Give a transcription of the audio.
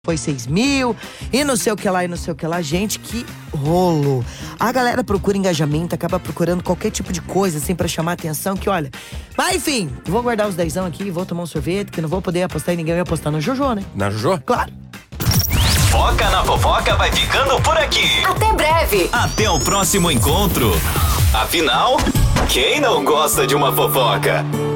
foi 6 mil, e não sei o que lá, e não sei o que lá. Gente, que rolo. A galera procura engajamento, acaba procurando qualquer tipo de coisa, assim, pra chamar atenção, que olha... Mas, enfim, vou guardar os 10 aqui, vou tomar um sorvete, que não vou poder apostar em ninguém, eu ia apostar no Jojo, né? Na Jojo? Claro. Foca na Fofoca vai ficando por aqui. Até breve. Até o próximo encontro. Afinal, quem não gosta de uma fofoca?